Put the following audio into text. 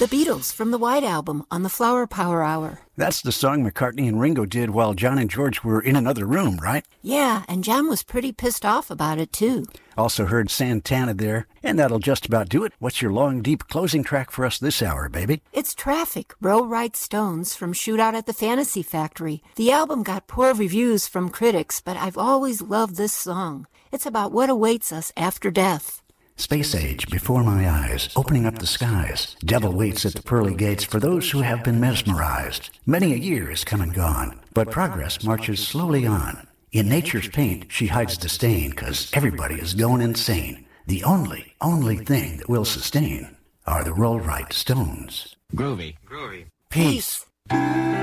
The Beatles from the White Album on the Flower Power Hour. That's the song McCartney and Ringo did while John and George were in another room, right? Yeah, and John was pretty pissed off about it, too. Also heard Santana there, and that'll just about do it. What's your long, deep closing track for us this hour, baby? It's Traffic, Row Right Stones from Shootout at the Fantasy Factory. The album got poor reviews from critics, but I've always loved this song. It's about what awaits us after death. Space age before my eyes, opening up the skies. Devil waits at the pearly gates for those who have been mesmerized. Many a year is come and gone, but progress marches slowly on. In nature's paint, she hides the stain, 'cause everybody is going insane. The only thing that will sustain are the Roll Right Stones. Groovy. Peace.